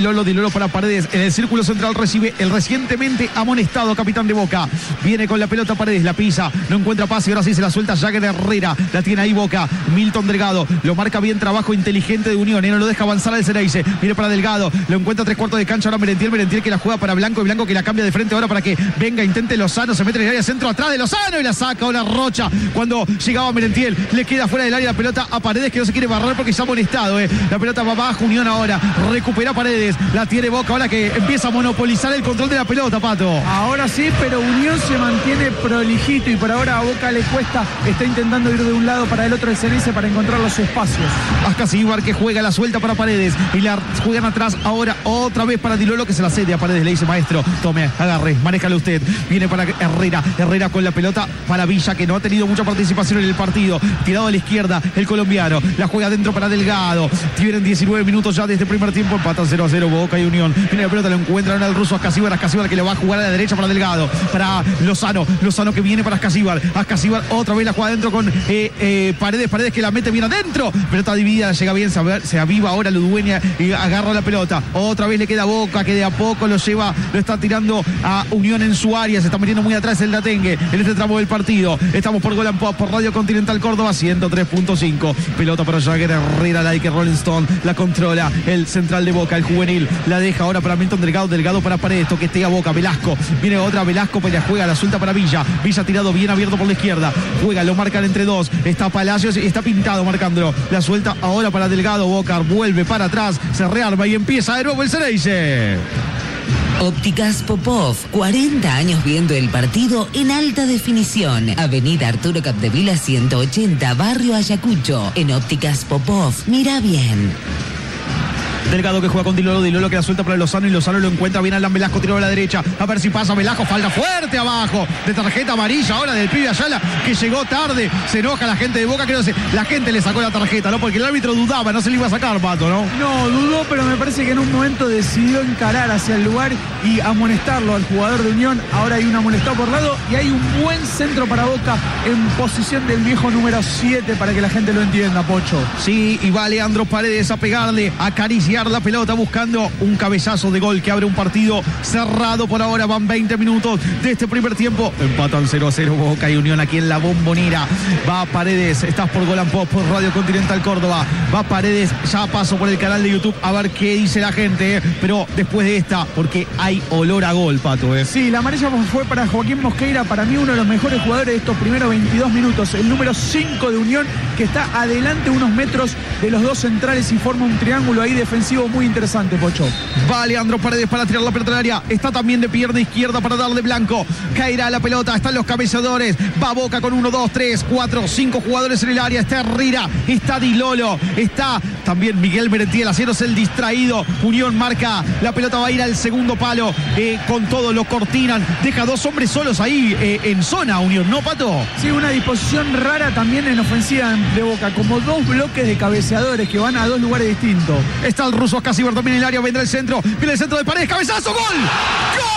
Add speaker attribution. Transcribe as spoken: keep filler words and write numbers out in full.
Speaker 1: Lolo, Di Lolo para Paredes, en el círculo central recibe el recientemente amonestado capitán de Boca, viene con la pelota Paredes, la pisa, no encuentra pase, ahora sí se la suelta Jagger Herrera, la tiene ahí Boca, Milton Delgado, lo marca bien, trabajo inteligente de Unión, y no lo deja avanzar al Ceneice, viene para Delgado, lo encuentra a tres cuartos de cancha, ahora Merentiel, Merentiel que la juega para Blanco, y Blanco que la cambia de frente ahora para que venga, intente Lozano, se mete en el área centro atrás de Lozano y la saca ahora Rocha, cuando llegaba Merentiel, le queda fuera del área la pelota a Paredes que no se quiere barrer porque se ha amonestado, eh. la pelota va abajo, Unión ahora, recupera Paredes, la tiene Boca ahora que empieza a monopolizar el control de la pelota, Pato.
Speaker 2: Ahora sí, pero Unión se mantiene prolijito y por ahora a Boca le cuesta, está intentando ir de un lado para el otro del Ceneice para encontrar los espacios.
Speaker 1: Ascasíbar que juega la suelta para Paredes y la juegan atrás ahora otra vez para Di Lolo que se la cede a Paredes, le dice maestro, tome, agarre, manéjale usted, viene para Herrera, Herrera con la pelota para Villa que no ha tenido mucha participación en el partido, tirado a la izquierda el colombiano, la juega dentro para Delgado, tienen diecinueve minutos ya de este primer tiempo, empatan cero a cero Boca y Unión, viene la pelota, lo encuentran al ruso Ascasíbar, Ascasíbar que le va a jugar a la derecha para Delgado, para Lozano, Lozano que viene para Ascasíbar, Ascasíbar otra vez la juega adentro con eh, eh, Paredes, Paredes que la mete bien adentro, pelota dividida, llega bien, se, se aviva ahora Ludueña y agarra la pelota, otra vez le queda Boca que de a poco lo lleva, lo está tirando a Unión en su área, se está metiendo muy atrás el Datengue en este tramo del partido, estamos por Gol and Pop, por Radio Continental Córdoba ciento tres punto cinco, pelota para Jagger Herrera, like Rolling Stone, la controla el central de Boca, el juvenil, la deja ahora para Milton Delgado, Delgado para Paredes, toquetea Boca, Velasco, viene otra Velasco, pero la juega, la suelta para Villa, Villa tirado bien abierto por la izquierda, juega, lo marcan entre dos, está Palacios y está Pintado marcándolo, la suelta ahora para Delgado, Boca vuelve para atrás, se rearma y empieza de nuevo el Ceneice.
Speaker 3: Ópticas Popov, cuarenta años viendo el partido en alta definición. Avenida Arturo Capdevila ciento ochenta, Barrio Ayacucho. En Ópticas Popov, mira bien.
Speaker 1: Delgado que juega con Di Lolo, Di Lolo que la suelta para Lozano y Lozano lo encuentra bien Alan Velasco, tiró a la derecha, a ver si pasa Velasco, falta fuerte abajo, de tarjeta amarilla ahora del pibe Ayala, que llegó tarde, se enoja la gente de Boca, creo que la gente le sacó la tarjeta, ¿no? Porque el árbitro dudaba, no se le iba a sacar, Pato, ¿no?
Speaker 2: No, dudó, pero me parece que en un momento decidió encarar hacia el lugar y amonestarlo al jugador de Unión, ahora hay un amonestado por lado y hay un buen centro para Boca en posición del viejo número siete para que la gente lo entienda, Pocho.
Speaker 1: Sí, y va Leandro Paredes a pegarle, a acariciar la pelota buscando un cabezazo de gol que abre un partido cerrado por ahora, van veinte minutos de este primer tiempo, empatan cero a cero Boca y Unión aquí en la Bombonera, va Paredes, estás por Gol and Pop, por Radio Continental Córdoba, va Paredes, ya paso por el canal de YouTube a ver qué dice la gente, eh, pero después de esta, porque hay olor a gol, Pato. Eh.
Speaker 2: Sí, la amarilla fue para Joaquín Mosqueira, para mí uno de los mejores jugadores de estos primeros veintidós minutos, el número cinco de Unión, que está adelante unos metros de los dos centrales y forma un triángulo ahí defensivo muy interesante, Pocho.
Speaker 1: Va Leandro Paredes para tirar la pelota al área, está también de pierna izquierda para darle Blanco, caerá la pelota, están los cabeceadores, va Boca con uno, dos, tres, cuatro, cinco jugadores en el área, está Herrera, está Di Lolo, está también Miguel Merentiel, haciéndose el distraído, Unión marca, la pelota va a ir al segundo palo, eh, con todo lo cortinan, deja dos hombres solos ahí eh, en zona Unión, ¿no, Pato?
Speaker 2: Sí, una disposición rara también en ofensiva de Boca, como dos bloques de cabeceadores que van a dos lugares distintos.
Speaker 1: Está el ruso Ascasíbar también en el área, vendrá el centro, viene el centro de Paredes, cabezazo, gol, gol.